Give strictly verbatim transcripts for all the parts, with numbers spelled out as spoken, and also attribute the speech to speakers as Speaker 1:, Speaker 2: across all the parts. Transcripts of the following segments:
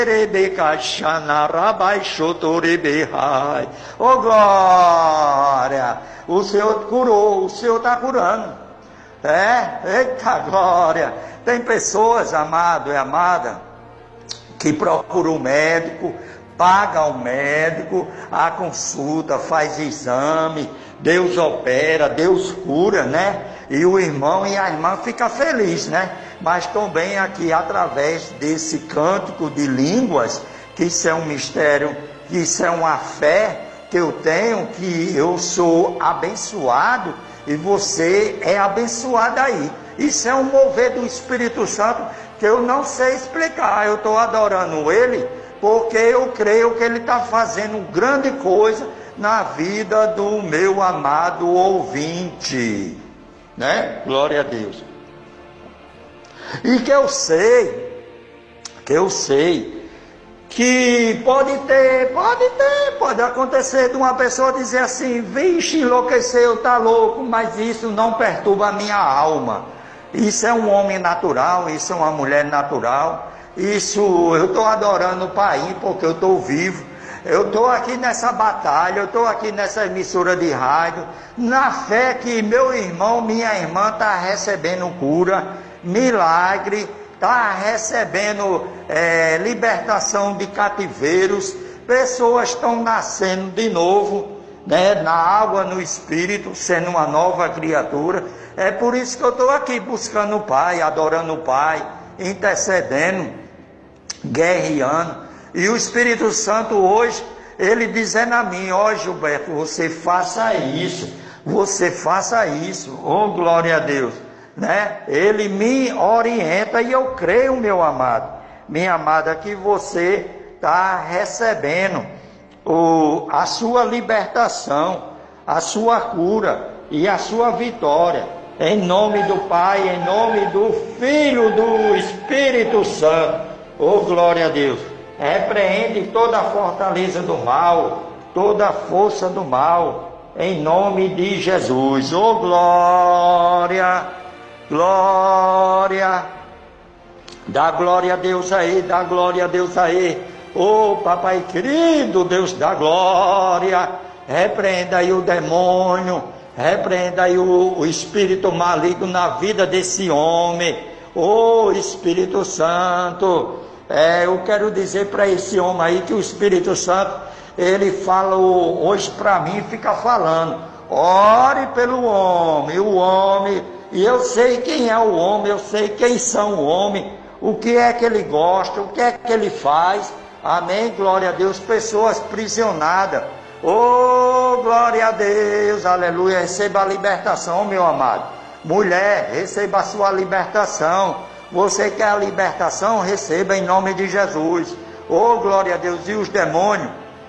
Speaker 1: Oh glória! O Senhor curou, o Senhor está curando. É, eita glória! Tem pessoas, amado e amada, que procuram o médico, paga o médico, a consulta, faz exame, Deus opera, Deus cura, né? E o irmão e a irmã ficam felizes, né? Mas também aqui, através desse cântico de línguas, que isso é um mistério, que isso é uma fé que eu tenho, que eu sou abençoado e você é abençoado aí. Isso é um mover do Espírito Santo que eu não sei explicar. Eu estou adorando Ele porque eu creio que Ele está fazendo grande coisa na vida do meu amado ouvinte, né? Glória a Deus. E que eu sei, que eu sei, que pode ter, pode ter, pode acontecer de uma pessoa dizer assim, vixe, enlouqueceu, tá louco, mas isso não perturba a minha alma. Isso é um homem natural, isso é uma mulher natural, isso, eu estou adorando o Pai, porque eu estou vivo, eu estou aqui nessa batalha, eu estou aqui nessa emissora de rádio, na fé que meu irmão, minha irmã está recebendo cura, milagre, está recebendo é, libertação de cativeiros, pessoas estão nascendo de novo, né, na água, no Espírito, sendo uma nova criatura. É por isso que eu estou aqui buscando o Pai, adorando o Pai, intercedendo, guerreando. E o Espírito Santo hoje, ele dizendo a mim, ó Gilberto, você faça isso, você faça isso, oh glória a Deus, né? Ele me orienta e eu creio, meu amado, minha amada, que você está recebendo o, a sua libertação, a sua cura e a sua vitória, em nome do Pai, em nome do Filho, do Espírito Santo, oh glória a Deus. Repreende toda a fortaleza do mal, toda a força do mal, em nome de Jesus. Oh glória, glória, dá glória a Deus aí, dá glória a Deus aí. Oh papai querido, Deus da glória, repreenda aí o demônio, repreenda aí o, o espírito maligno na vida desse homem. Oh Espírito Santo, É, eu quero dizer para esse homem aí que o Espírito Santo, ele fala hoje para mim, fica falando, ore pelo homem, o homem, e eu sei quem é o homem, eu sei quem são o homem, o que é que ele gosta, o que é que ele faz, amém, glória a Deus, pessoas prisionadas, oh, glória a Deus, aleluia, receba a libertação, meu amado, mulher, receba a sua libertação. Você quer a libertação? Receba em nome de Jesus. Oh, glória a Deus. E os demônios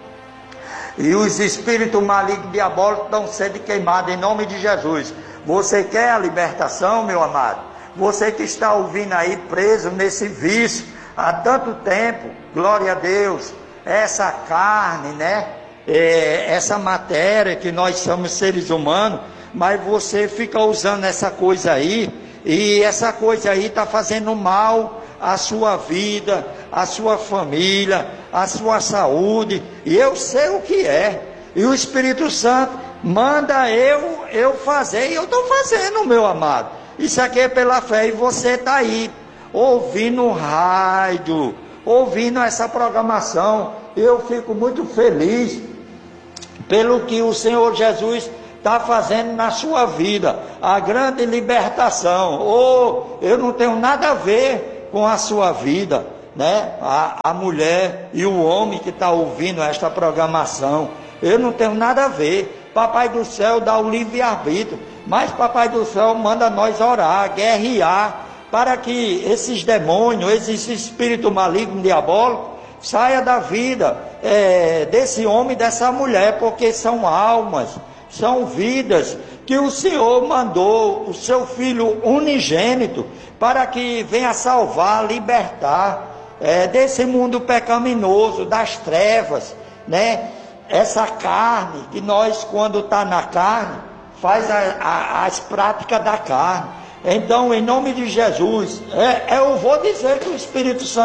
Speaker 1: e os espíritos malignos diabólicos estão sendo queimados em nome de Jesus. Você quer a libertação, meu amado? Você que está ouvindo aí, preso nesse vício há tanto tempo, glória a Deus, essa carne, né? É, essa matéria que nós somos seres humanos, mas você fica usando essa coisa aí, e essa coisa aí está fazendo mal à sua vida, à sua família, à sua saúde, e eu sei o que é, e o Espírito Santo manda eu, eu fazer, e eu estou fazendo, meu amado, isso aqui é pela fé, e você está aí, ouvindo o rádio, ouvindo essa programação, eu fico muito feliz, pelo que o Senhor Jesus está fazendo na sua vida, a grande libertação. Oh, eu não tenho nada a ver com a sua vida, né? A, a mulher e o homem que está ouvindo esta programação, eu não tenho nada a ver. Papai do céu dá o livre-arbítrio, mas Papai do céu manda nós orar, guerrear, para que esses demônios, esse espírito maligno, diabólico, saia da vida é, desse homem e dessa mulher, porque são almas, são vidas que o Senhor mandou o seu Filho unigênito para que venha salvar, libertar é, desse mundo pecaminoso, das trevas, né? Essa carne que nós, quando está na carne, faz a, a, as práticas da carne. Então, em nome de Jesus, é, eu vou dizer que o Espírito Santo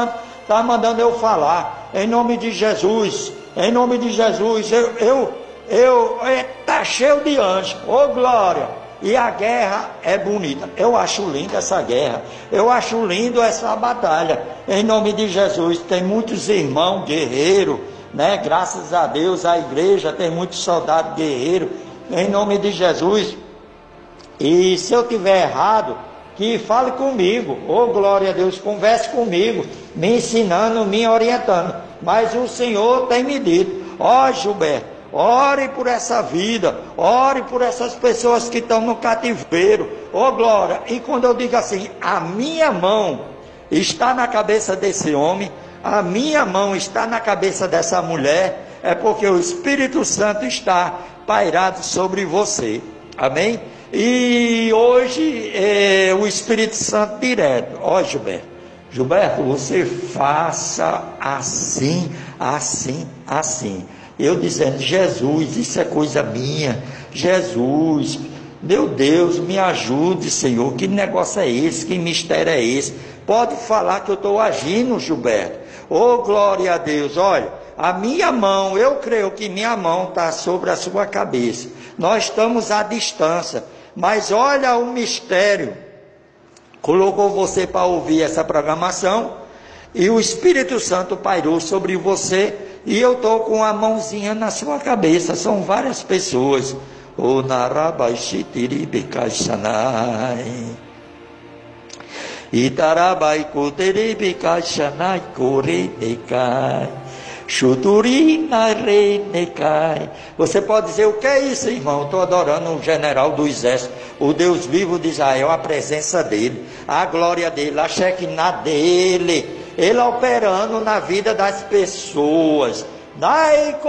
Speaker 1: está mandando eu falar, em nome de Jesus, em nome de Jesus, eu, eu, eu, está cheio de anjos, ô glória, e a guerra é bonita, eu acho linda essa guerra, eu acho lindo essa batalha, em nome de Jesus, tem muitos irmãos guerreiros, né? Graças a Deus, a igreja tem muitos soldados guerreiros, em nome de Jesus. E se eu tiver errado, que fale comigo, oh glória a Deus, converse comigo, me ensinando, me orientando, mas o Senhor tem me dito, ó Gilberto, ore por essa vida, ore por essas pessoas que estão no cativeiro, oh glória, e quando eu digo assim, a minha mão está na cabeça desse homem, a minha mão está na cabeça dessa mulher, é porque o Espírito Santo está pairado sobre você, amém? E hoje é, o Espírito Santo direto, ó Gilberto, Gilberto, você faça assim, assim, assim, eu dizendo, Jesus, isso é coisa minha, Jesus, meu Deus, me ajude, Senhor, que negócio é esse, que mistério é esse, pode falar que eu estou agindo, Gilberto, oh glória a Deus, olha, a minha mão, eu creio que minha mão está sobre a sua cabeça, nós estamos à distância, mas olha o mistério, colocou você para ouvir essa programação, e o Espírito Santo pairou sobre você, e eu estou com a mãozinha na sua cabeça, são várias pessoas, o Narabaixitiribicaixanai, Itarabai Kuteribicaixanai Korenekai, Chuturina Reinekai. Você pode dizer, o que é isso, irmão? Estou adorando o general do exército, o Deus vivo de Israel, a presença dele, a glória dele, a Shekinah dele, ele operando na vida das pessoas.